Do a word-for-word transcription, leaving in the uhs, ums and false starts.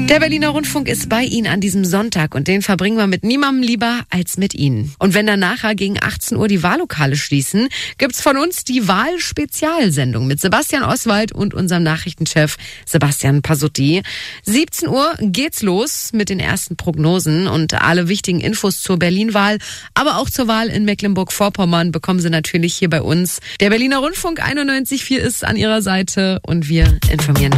Der Berliner Rundfunk ist bei Ihnen an diesem Sonntag und den verbringen wir mit niemandem lieber als mit Ihnen. Und wenn dann nachher gegen achtzehn Uhr die Wahllokale schließen, gibt's von uns die Wahlspezialsendung mit Sebastian Oswald und unserem Nachrichtenchef Sebastian Pasutti. siebzehn Uhr geht's los mit den ersten Prognosen und alle wichtigen Infos zur Berlin-Wahl, aber auch zur Wahl in Mecklenburg-Vorpommern bekommen Sie natürlich hier bei uns. Der Berliner Rundfunk einundneunzig Komma vier ist an Ihrer Seite und wir informieren